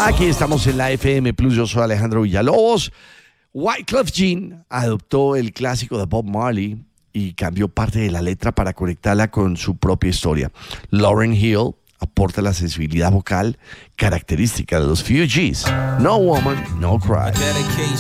Aquí estamos en la FM Plus, yo soy Alejandro Villalobos. Wyclef Jean adoptó el clásico de Bob Marley y cambió parte de la letra para conectarla con su propia historia. Lauryn Hill aporta la sensibilidad vocal característica de los Fugees. No Woman, No Cry.